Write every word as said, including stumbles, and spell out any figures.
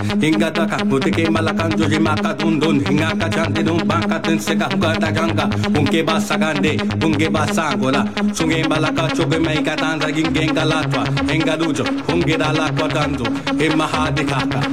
hinga taka mutike malakan joji maka dundun hinga ka janti dun banka tense ka hunga ta ganga unke basa gande unke basa gola sunge malaka chobe mai ka tanza gingenga latwa hinga dujo unge dala kwa danzo himma ha dikaka